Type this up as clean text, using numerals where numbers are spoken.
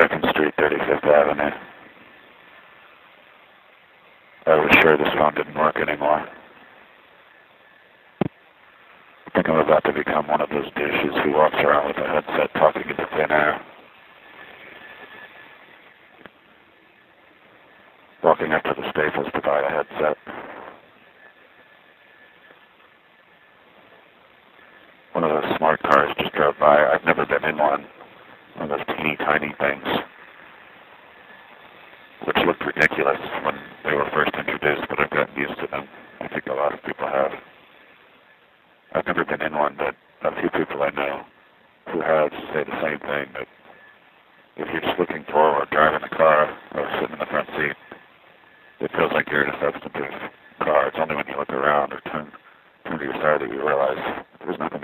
2nd Street, 35th Avenue. I was sure this phone didn't work anymore. I think I'm about to become one of those douches who walks around with a headset talking into thin air. Walking up to the Staples to buy a headset. One of those smart cars just drove by. I've never been in one. One of those teeny tiny things, which looked ridiculous when they were first introduced, but I've gotten used to them. I think a lot of people have. I've never been in one, but a few people I know who have say the same thing, that if you're just looking forward, driving a car, or sitting in the front seat, it feels like you're in a substantive car. It's only when you look around or turn to your side that you realize there's nothing